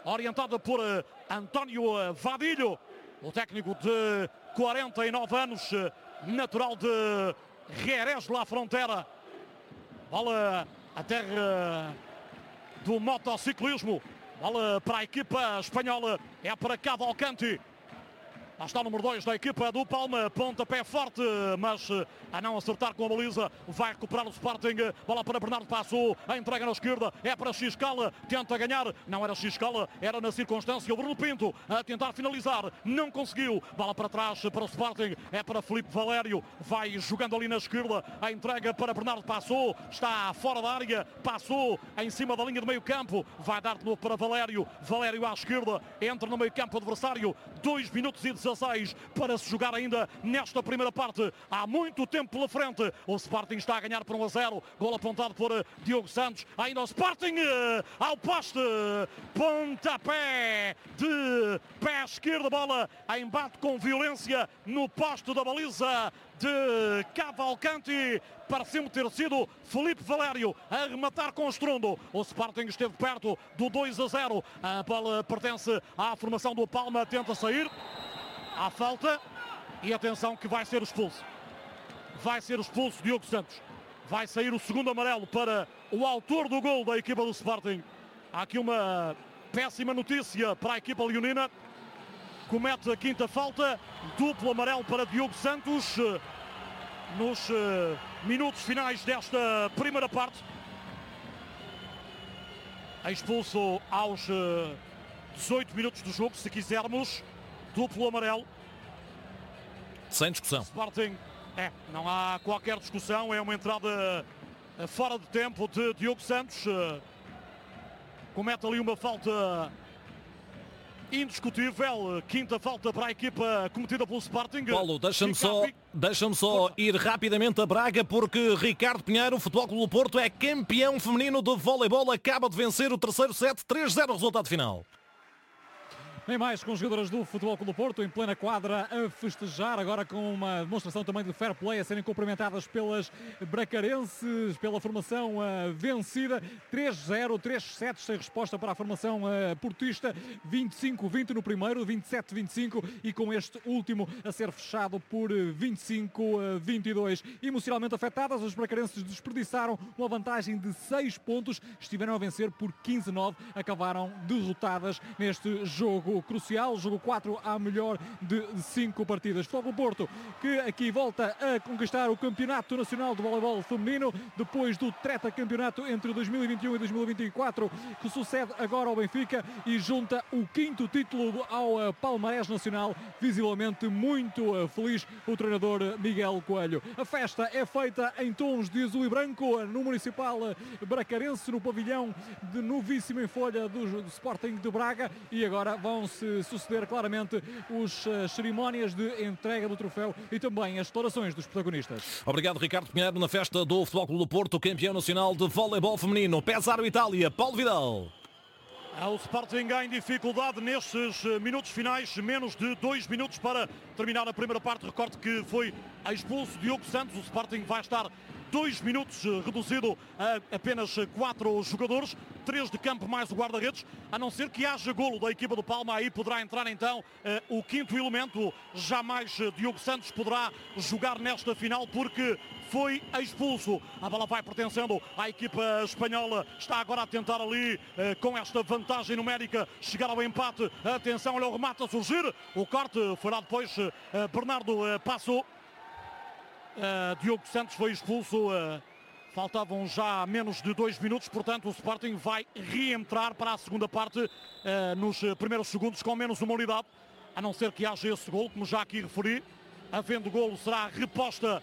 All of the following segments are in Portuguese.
orientada por António Vadilho, o técnico de 49 anos, natural de Jerez de la Frontera. Bola a terra do motociclismo. Bola para a equipa espanhola, é para Cavalcanti. Lá está o número 2 da equipa do Palma, pontapé forte, mas a não acertar com a baliza, vai recuperar o Sporting. Bola para Bernardo Passou, a entrega na esquerda, é para Xcala, tenta ganhar, não era Xcala, era na circunstância o Bruno Pinto a tentar finalizar, não conseguiu. Bola para trás para o Sporting, é para Filipe Valério, vai jogando ali na esquerda, a entrega para Bernardo Passou, está fora da área, Passou em cima da linha de meio campo, vai dar de novo para Valério, Valério à esquerda, entra no meio campo adversário, 2 minutos e 16 para se jogar ainda nesta primeira parte. Há muito tempo pela frente. O Sporting está a ganhar por 1-0. Gol apontado por Diogo Santos. Ainda o Sporting ao poste. Pontapé de pé esquerdo. Bola a embate com violência no poste da baliza de Cavalcanti. Pareceu-me ter sido Filipe Valério a rematar com estrondo. O Sporting esteve perto do 2-0. A bola pertence à formação do Palma. Tenta sair. Há falta. E atenção que vai ser expulso. Vai ser expulso Diogo Santos. Vai sair o segundo amarelo para o autor do gol da equipa do Sporting. Há aqui uma péssima notícia para a equipa leonina. Comete a quinta falta. Duplo amarelo para Diogo Santos nos minutos finais desta primeira parte. É expulso aos 18 minutos do jogo, se quisermos. Duplo amarelo. Sem discussão. Sporting, não há qualquer discussão. É uma entrada fora de tempo de Diogo Santos. Comete ali uma falta indiscutível. Quinta falta para a equipa cometida pelo Sporting. Paulo, deixa-me só ir rapidamente a Braga, porque Ricardo Pinheiro, o Futebol Clube do Porto, é campeão feminino de voleibol. Acaba de vencer o terceiro set, 3-0 o resultado final. Nem mais com os jogadoras do Futebol Clube do Porto em plena quadra a festejar, agora com uma demonstração também de fair play, a serem cumprimentadas pelas bracarenses, pela formação vencida. 3-0, 3 sets sem resposta para a formação portista, 25-20 no primeiro, 27-25 e com este último a ser fechado por 25-22. Emocionalmente afetadas, os bracarenses desperdiçaram uma vantagem de 6 pontos, estiveram a vencer por 15-9, acabaram derrotadas neste jogo crucial, jogo 4 à melhor de 5 partidas. Futebol do Porto, que aqui volta a conquistar o Campeonato Nacional de Voleibol Feminino, depois do treta-campeonato entre 2021 e 2024, que sucede agora ao Benfica e junta o 5º título ao palmarés nacional. Visivelmente muito feliz o treinador Miguel Coelho. A festa é feita em tons de azul e branco no Municipal Bracarense, no pavilhão de novíssimo em folha do Sporting de Braga, e agora vão se suceder claramente as cerimónias de entrega do troféu e também as declarações dos protagonistas. Obrigado, Ricardo Pinheiro, na festa do Futebol Clube do Porto, campeão nacional de voleibol feminino. Pesaro Itália, Paulo Vidal. O Sporting em dificuldade nestes minutos finais, menos de 2 minutos para terminar a primeira parte. Recordo que foi expulso Diogo Santos. O Sporting vai estar 2 minutos reduzido a apenas 4 jogadores, 3 de campo mais o guarda-redes, a não ser que haja golo da equipa do Palma. Aí poderá entrar então o 5º elemento. Jamais Diogo Santos poderá jogar nesta final porque foi expulso. A bola vai pertencendo à equipa espanhola. Está agora a tentar ali com esta vantagem numérica chegar ao empate. Atenção, olha o remate a surgir. O corte foi lá depois. Bernardo Passou. Diogo Santos foi expulso. Faltavam já menos de 2 minutos, portanto o Sporting vai reentrar para a segunda parte nos primeiros segundos com menos uma unidade, a não ser que haja esse golo, como já aqui referi. Havendo golo será reposta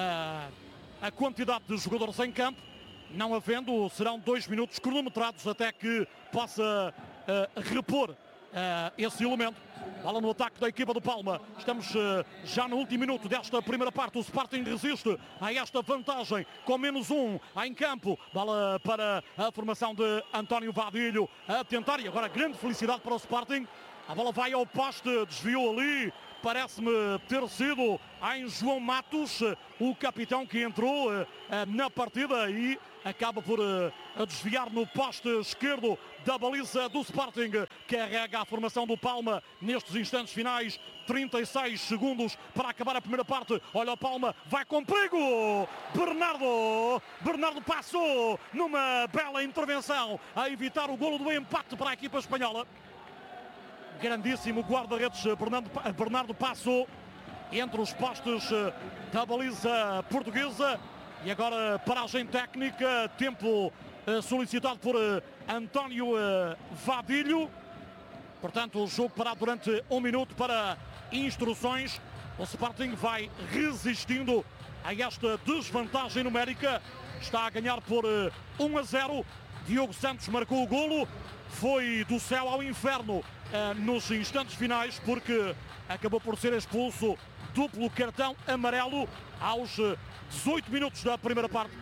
a quantidade de jogadores em campo. Não havendo, serão 2 minutos cronometrados até que possa repor esse elemento. Bola no ataque da equipa do Palma. Estamos já no último minuto desta primeira parte. O Sporting resiste a esta vantagem com menos 1 em campo. Bola para a formação de António Vadilho a tentar, e agora grande felicidade para o Sporting. A bola vai ao poste, desviou ali parece-me ter sido em João Matos, o capitão que entrou na partida e acaba por desviar no poste esquerdo da baliza do Sporting. Carrega a formação do Palma nestes instantes finais. 36 segundos para acabar a primeira parte. Olha o Palma, vai com perigo. Bernardo passou numa bela intervenção a evitar o golo do empate para a equipa espanhola. Grandíssimo guarda-redes Bernardo passou entre os postes da baliza portuguesa. E agora paragem técnica, tempo solicitado por António Vadilho. Portanto, o jogo parado durante 1 minuto para instruções. O Sporting vai resistindo a esta desvantagem numérica. Está a ganhar por 1-0. Diogo Santos marcou o golo. Foi do céu ao inferno nos instantes finais, porque acabou por ser expulso. Duplo cartão amarelo aos 18 minutos da primeira parte.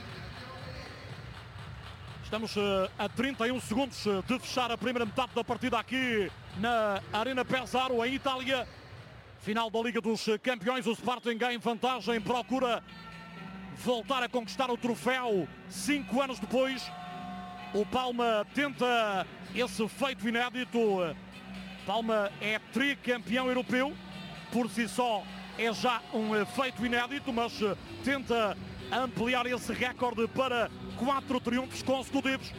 Estamos a 31 segundos de fechar a primeira metade da partida aqui na Arena Pesaro, em Itália. Final da Liga dos Campeões. O Sporting em vantagem, procura voltar a conquistar o troféu 5 anos depois. O Palma tenta esse feito inédito. Palma é tricampeão europeu. Por si só é já um feito inédito, mas tenta ampliar esse recorde para 4 triunfos consecutivos.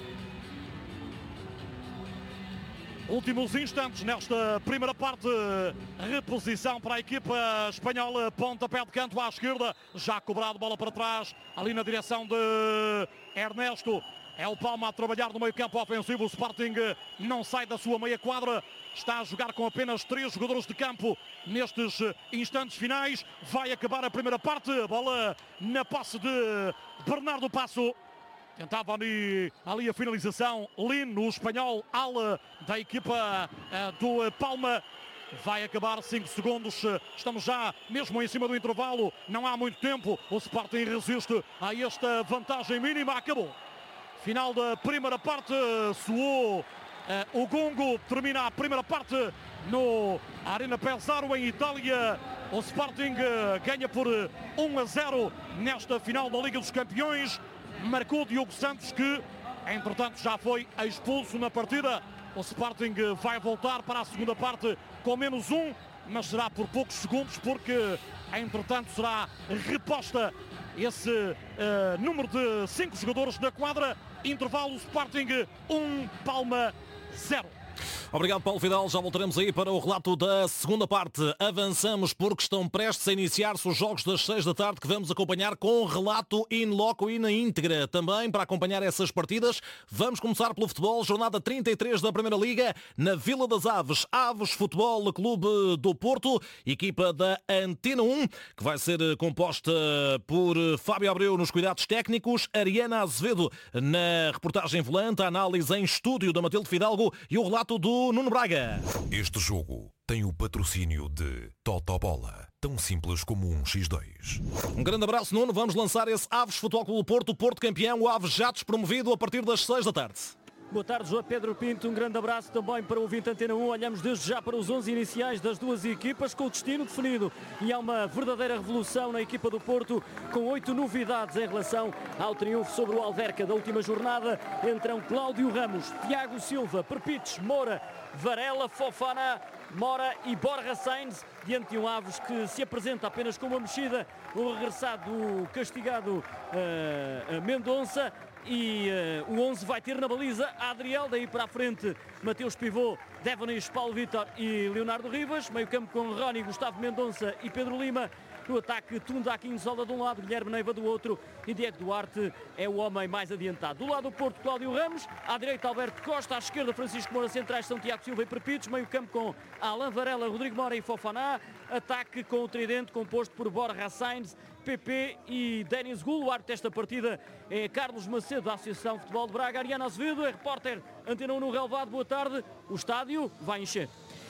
Últimos instantes nesta primeira parte. Reposição para a equipa espanhola. Pontapé de canto à esquerda. Já cobrado, bola para trás. Ali na direção de Ernesto. É o Palma a trabalhar no meio campo ofensivo. O Sporting não sai da sua meia quadra. Está a jogar com apenas 3 jogadores de campo nestes instantes finais. Vai acabar a primeira parte. A bola na posse de Bernardo Passo. Tentava ali a finalização. Lino, o espanhol, ala da equipa do Palma. Vai acabar 5 segundos. Estamos já mesmo em cima do intervalo. Não há muito tempo. O Sporting resiste a esta vantagem mínima. Acabou. Final da primeira parte. Soou o gongo. Termina a primeira parte no Arena Pesaro, em Itália. O Sporting ganha por 1-0 nesta final da Liga dos Campeões. Marcou Diogo Santos, que entretanto já foi expulso na partida. O Sporting vai voltar para a segunda parte com -1, mas será por poucos segundos, porque entretanto será reposta esse número de 5 jogadores da quadra. Intervalo, Sporting 1, Palma 0. Obrigado, Paulo Vidal. Já voltaremos aí para o relato da segunda parte. Avançamos porque estão prestes a iniciar-se os jogos das 6 da tarde, que vamos acompanhar com relato in loco e na íntegra. Também para acompanhar essas partidas, vamos começar pelo futebol. Jornada 33 da Primeira Liga, na Vila das Aves. Aves Futebol Clube do Porto, equipa da Antena 1, que vai ser composta por Fábio Abreu nos cuidados técnicos, Ariana Azevedo na reportagem volante, a análise em estúdio da Matilde Fidalgo e o relato do Nuno Braga. Este jogo tem o patrocínio de Totobola, tão simples como um X2. Um grande abraço, Nuno. Vamos lançar esse Aves Futebol Clube do Porto, Porto campeão, o Aves já despromovido a partir das 6 da tarde. Boa tarde, João Pedro Pinto. Um grande abraço também para o ouvinte Antena 1. Olhamos desde já para os 11 iniciais das duas equipas, com o destino definido. E há uma verdadeira revolução na equipa do Porto, com 8 novidades em relação ao triunfo sobre o Alverca da última jornada. Entram Cláudio Ramos, Tiago Silva, Perpites, Moura, Varela, Fofana, Mora e Borja Sainz, diante de um Aves que se apresenta apenas com uma mexida, o regressado castigado Mendonça. E o 11 vai ter na baliza Adriel, daí para a frente Mateus Pivô, Devonis, Paulo Vitor e Leonardo Rivas, meio campo com Rony, Gustavo Mendonça e Pedro Lima. No ataque, Tunda Aquinzola de um lado, Guilherme Neiva do outro e Diego Duarte é o homem mais adiantado. Do lado do Porto, Cláudio Ramos, à direita Alberto Costa, à esquerda Francisco Moura, centrais são Tiago Silva e Perpites, meio campo com Alain Varela, Rodrigo Mora e Fofaná, ataque com o tridente composto por Borja Sainz, PP e Denis Gul. O árbitro desta partida é Carlos Macedo, da Associação de Futebol de Braga. Ariana Azevedo é repórter Antena 1 no relevado. Boa tarde. O estádio vai encher.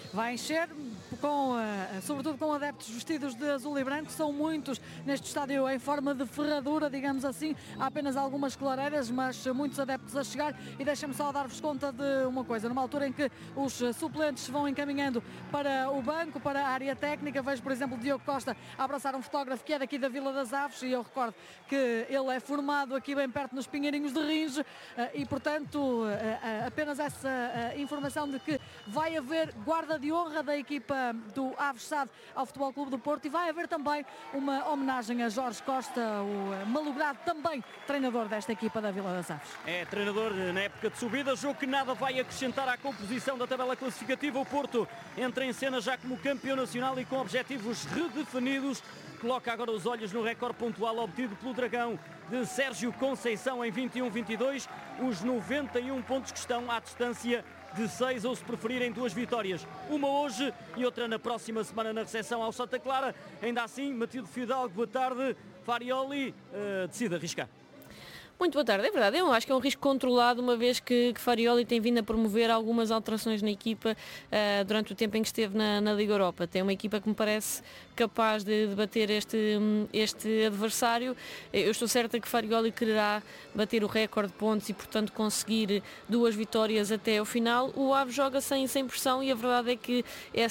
vai encher, sobretudo com adeptos vestidos de azul e branco. São muitos neste estádio em forma de ferradura, digamos assim. Há apenas algumas clareiras, mas muitos adeptos a chegar. E deixem-me só dar-vos conta de uma coisa. Numa altura em que os suplentes se vão encaminhando para o banco, para a área técnica, vejo, por exemplo, Diogo Costa a abraçar um fotógrafo que é daqui da Vila das Aves, e eu recordo que ele é formado aqui bem perto nos Pinheirinhos de Rins, e portanto apenas essa informação de que vai haver guarda de honra da equipa do Aves SAD ao Futebol Clube do Porto, e vai haver também uma homenagem a Jorge Costa, o malogrado também treinador desta equipa da Vila das Aves. É treinador na época de subida, jogo que nada vai acrescentar à composição da tabela classificativa. O Porto entra em cena já como campeão nacional e com objetivos redefinidos. Coloca agora os olhos no recorde pontual obtido pelo Dragão de Sérgio Conceição em 21-22, os 91 pontos que estão à distância de 6, ou se preferirem 2 vitórias, uma hoje e outra na próxima semana na recepção ao Santa Clara. Ainda assim, Matilde Fidalgo, boa tarde. Farioli decide arriscar. Muito boa tarde, é verdade, eu acho que é um risco controlado, uma vez que Farioli tem vindo a promover algumas alterações na equipa durante o tempo em que esteve na Liga Europa. Tem uma equipa que me parece capaz de bater este adversário. Eu estou certa que Farioli quererá bater o recorde de pontos e, portanto, conseguir 2 vitórias até o final. O Aves joga sem pressão, e a verdade é que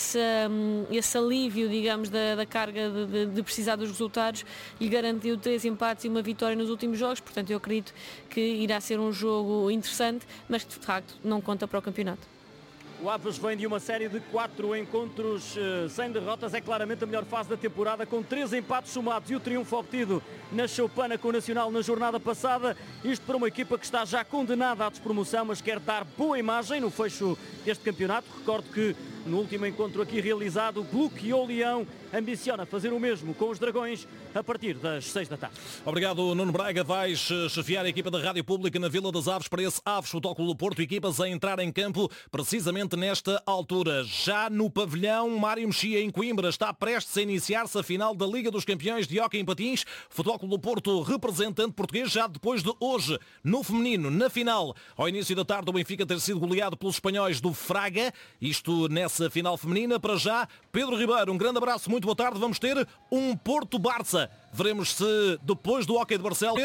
esse alívio, digamos, da carga de precisar dos resultados lhe garantiu 3 empates e 1 vitória nos últimos jogos. Portanto, eu acredito que irá ser um jogo interessante, mas que de facto não conta para o campeonato. O Aves vem de uma série de 4 encontros sem derrotas, é claramente a melhor fase da temporada, com 3 empates somados e o triunfo obtido na Choupana com o Nacional na jornada passada. Isto para uma equipa que está já condenada à despromoção, mas quer dar boa imagem no fecho deste campeonato. Recordo que no último encontro aqui realizado, bloqueou o Leão, ambiciona fazer o mesmo com os Dragões a partir das 6 da tarde. Obrigado, Nuno Braga. Vais chefiar a equipa da Rádio Pública na Vila das Aves para esse Aves Futebol Clube do Porto, equipas a entrar em campo precisamente nesta altura. Já no pavilhão Mário Mexia, em Coimbra, está prestes a iniciar-se a final da Liga dos Campeões de Hóquei em Patins. Futebol Clube do Porto, representante português, já depois de hoje, no feminino, na final, ao início da tarde, o Benfica ter sido goleado pelos espanhóis do Fraga, isto nessa final feminina. Para já, Pedro Ribeiro, um grande abraço, muito boa tarde. Vamos ter um Porto-Barça. Veremos se depois do Hóquei de Barcelos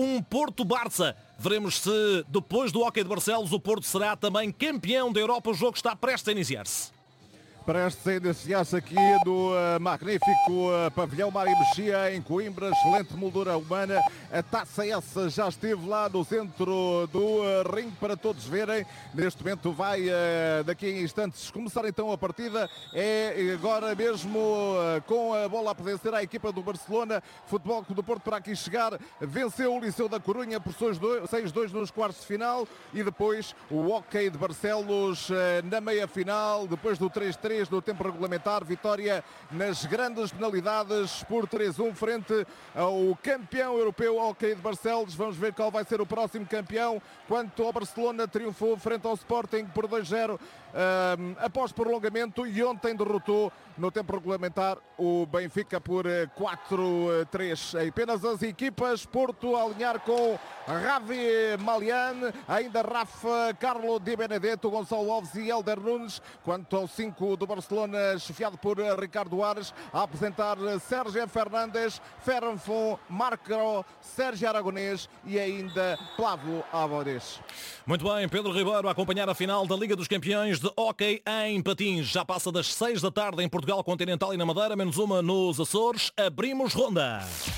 Veremos se depois do Hóquei de Barcelos o Porto será também campeão da Europa. O jogo está prestes a iniciar-se. Prestes a iniciar-se aqui do magnífico pavilhão Mário Mexia em Coimbra, excelente moldura humana. A taça essa já esteve lá no centro do ringue para todos verem. Neste momento vai, daqui a instantes, começar então a partida. É agora mesmo com a bola a poder ser a equipa do Barcelona. Futebol Clube do Porto para aqui chegar. Venceu o Liceu da Corunha por 6-2 nos quartos de final. E depois o Hóquei de Barcelos na meia-final, depois do 3-3 no tempo regulamentar, vitória nas grandes penalidades por 3-1 frente ao campeão europeu Hóquei de Barcelos. Vamos ver qual vai ser o próximo campeão. Quanto ao Barcelona, triunfou frente ao Sporting por 2-0 após prolongamento, e ontem derrotou no tempo regulamentar o Benfica por 4-3. Apenas as equipas, Porto a alinhar com Javi Malian, ainda Rafa, Carlo Di Benedetto, Gonçalo Alves e Helder Nunes. Quanto ao 5 do Barcelona, chefiado por Ricardo Ares, a apresentar Sérgio Fernandes, Ferranfon, Marco, Sérgio Aragonês e ainda Pablo Álvares. Muito bem, Pedro Ribeiro a acompanhar a final da Liga dos Campeões de Hóquei em Patins. Já passa das 6 da tarde em Portugal Continental e na Madeira, menos uma nos Açores. Abrimos ronda.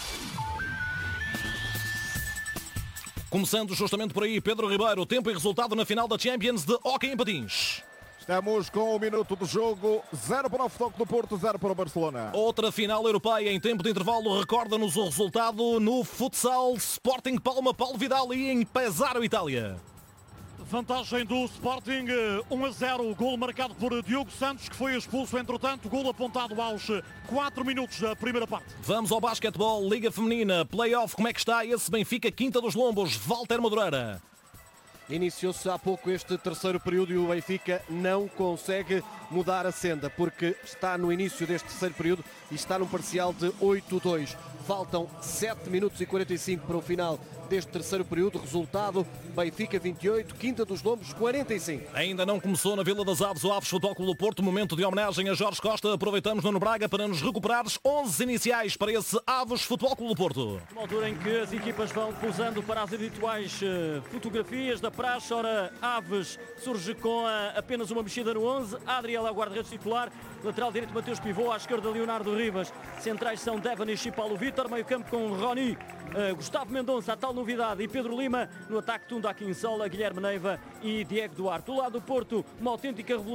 Começando justamente por aí, Pedro Ribeiro, tempo e resultado na final da Champions de Hóquei em Patins. Estamos com 1 minuto do jogo, 0 para o Futebol Clube do Porto, 0 para o Barcelona. Outra final europeia em tempo de intervalo, recorda-nos o resultado no futsal Sporting Palma, Paulo Vidal e em Pesaro, Itália. Vantagem do Sporting, 1-0, golo marcado por Diogo Santos, que foi expulso, entretanto, golo apontado aos 4 minutos da primeira parte. Vamos ao basquetebol, Liga Feminina, play-off, como é que está esse Benfica, Quinta dos Lombos, Walter Madureira? Iniciou-se há pouco este terceiro período e o Benfica não consegue mudar a senda, porque está no início deste terceiro período e está num parcial de 8-2. Faltam 7 minutos e 45 para o final deste terceiro período. Resultado: Benfica 28, Quinta dos Lombos 45. Ainda não começou na Vila das Aves o Aves Futebol Clube do Porto. Momento de homenagem a Jorge Costa. Aproveitamos, Nuno Braga, para nos recuperares 11 iniciais para esse Aves Futebol Clube do Porto. Uma altura em que as equipas vão posando para as habituais fotografias da praxe. Ora, Aves surge com apenas uma mexida no 11. Adriel é o guarda-redes titular. Lateral direito, Mateus Pivô. À esquerda, Leonardo Rivas. Centrais são Devanish e Paulo Vítor. Meio campo com Roni, Gustavo Mendonça, a tal novidade, e Pedro Lima. No ataque, Tunda Akinsola, Guilherme Neiva e Diego Duarte. Do lado do Porto, uma autêntica revolução.